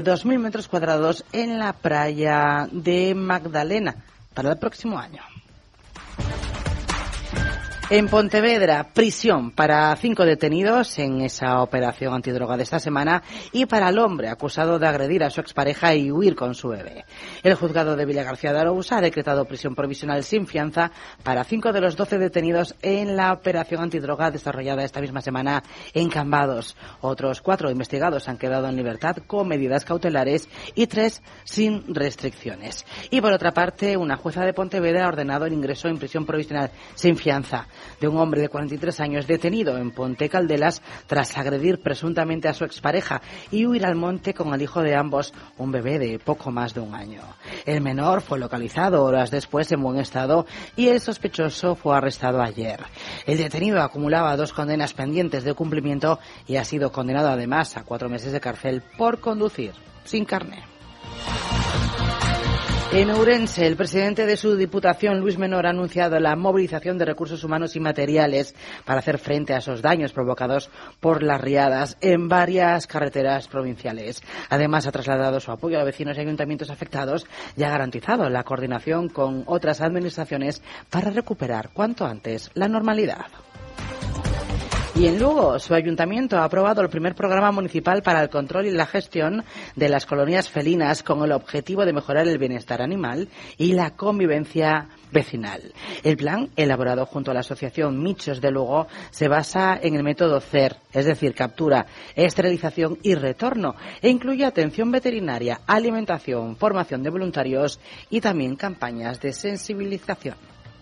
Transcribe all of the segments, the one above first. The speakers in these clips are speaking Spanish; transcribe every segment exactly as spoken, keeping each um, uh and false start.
dos mil metros cuadrados en la playa de Magdalena para el próximo año. En Pontevedra, prisión para cinco detenidos en esa operación antidroga de esta semana y para el hombre acusado de agredir a su expareja y huir con su bebé. El juzgado de Villagarcía de Arousa ha decretado prisión provisional sin fianza para cinco de los doce detenidos en la operación antidroga desarrollada esta misma semana en Cambados. Otros cuatro investigados han quedado en libertad con medidas cautelares y tres sin restricciones. Y por otra parte, una jueza de Pontevedra ha ordenado el ingreso en prisión provisional sin fianza de un hombre de cuarenta y tres años detenido en Ponte Caldelas tras agredir presuntamente a su expareja y huir al monte con el hijo de ambos, un bebé de poco más de un año. El menor fue localizado horas después en buen estado y el sospechoso fue arrestado ayer. El detenido acumulaba dos condenas pendientes de cumplimiento y ha sido condenado además a cuatro meses de cárcel por conducir sin carné. En Ourense, el presidente de su diputación, Luis Menor, ha anunciado la movilización de recursos humanos y materiales para hacer frente a esos daños provocados por las riadas en varias carreteras provinciales. Además, ha trasladado su apoyo a vecinos y ayuntamientos afectados y ha garantizado la coordinación con otras administraciones para recuperar cuanto antes la normalidad. Y en Lugo, su ayuntamiento ha aprobado el primer programa municipal para el control y la gestión de las colonias felinas con el objetivo de mejorar el bienestar animal y la convivencia vecinal. El plan, elaborado junto a la asociación Michos de Lugo, se basa en el método C E R, es decir, captura, esterilización y retorno, e incluye atención veterinaria, alimentación, formación de voluntarios y también campañas de sensibilización.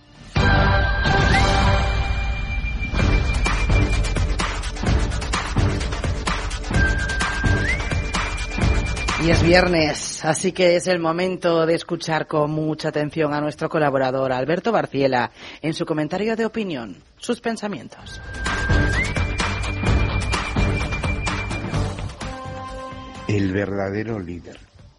Y es viernes, así que es el momento de escuchar con mucha atención a nuestro colaborador Alberto Barciela en su comentario de opinión, sus pensamientos. El verdadero líder.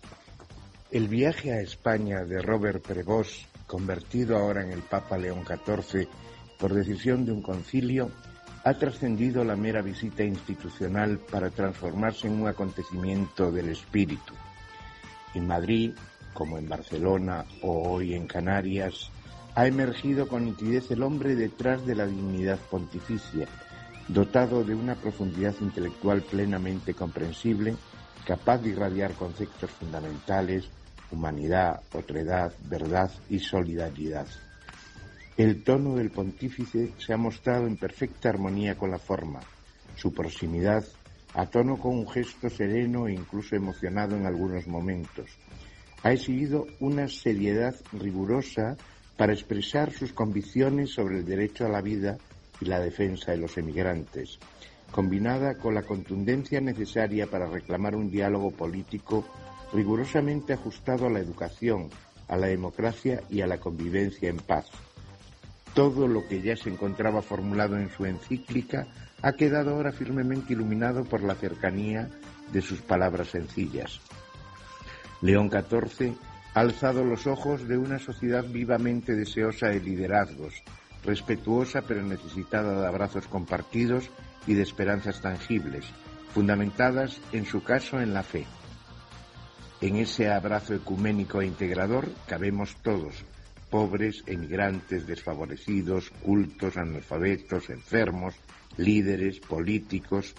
El viaje a España de Robert Prevost, convertido ahora en el Papa León catorce por decisión de un concilio, ha trascendido la mera visita institucional para transformarse en un acontecimiento del espíritu. En Madrid, como en Barcelona o hoy en Canarias, ha emergido con nitidez el hombre detrás de la dignidad pontificia, dotado de una profundidad intelectual plenamente comprensible, capaz de irradiar conceptos fundamentales, humanidad, otredad, verdad y solidaridad. El tono del pontífice se ha mostrado en perfecta armonía con la forma. Su proximidad, a tono con un gesto sereno e incluso emocionado en algunos momentos. Ha exhibido una seriedad rigurosa para expresar sus convicciones sobre el derecho a la vida y la defensa de los emigrantes, combinada con la contundencia necesaria para reclamar un diálogo político rigurosamente ajustado a la educación, a la democracia y a la convivencia en paz. Todo lo que ya se encontraba formulado en su encíclica ha quedado ahora firmemente iluminado por la cercanía de sus palabras sencillas. León catorce ha alzado los ojos de una sociedad vivamente deseosa de liderazgos, respetuosa pero necesitada de abrazos compartidos y de esperanzas tangibles, fundamentadas en su caso en la fe. En ese abrazo ecuménico e integrador cabemos todos, pobres, emigrantes, desfavorecidos, cultos, analfabetos, enfermos, líderes, políticos.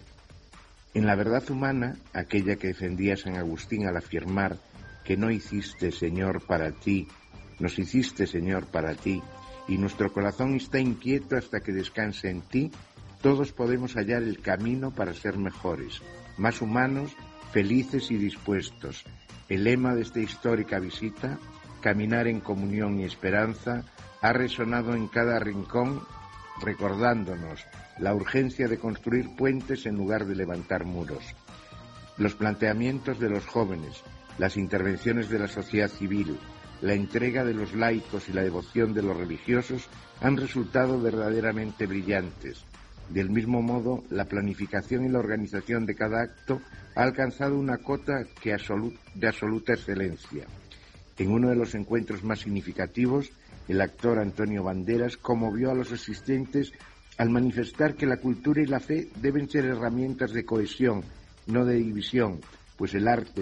En la verdad humana, aquella que defendía San Agustín al afirmar que no hiciste, Señor, para ti, nos hiciste, Señor, para ti, y nuestro corazón está inquieto hasta que descanse en ti, todos podemos hallar el camino para ser mejores, más humanos, felices y dispuestos. El lema de esta histórica visita, caminar en comunión y esperanza, ha resonado en cada rincón, recordándonos la urgencia de construir puentes en lugar de levantar muros. Los planteamientos de los jóvenes, las intervenciones de la sociedad civil, la entrega de los laicos y la devoción de los religiosos han resultado verdaderamente brillantes. Del mismo modo, la planificación y la organización de cada acto ha alcanzado una cota que absolu- de absoluta excelencia. En uno de los encuentros más significativos, el actor Antonio Banderas conmovió a los asistentes al manifestar que la cultura y la fe deben ser herramientas de cohesión, no de división, pues el arte